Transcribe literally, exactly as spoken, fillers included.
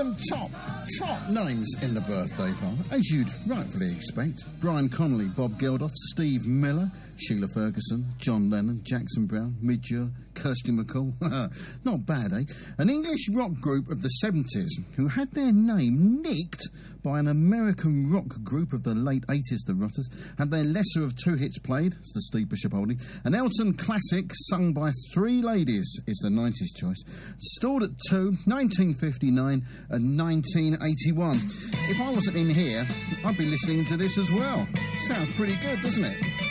Some top, top names in the birthday file, as you'd rightfully expect. Brian Connolly, Bob Geldof, Steve Miller, Sheila Ferguson, John Lennon, Jackson Browne, Midge Ure, Kirsty MacColl. Not bad, eh? An English rock group of the seventies who had their name nicked by an American rock group of the late eighties, the Rotters, had their lesser of two hits played, it's the Steve Bishop holding. An Elton classic sung by three ladies is the nineties choice. Stored at two, nineteen fifty-nine and nineteen eighty-one. If I wasn't in here, I'd be listening to this as well. Sounds pretty good, doesn't it?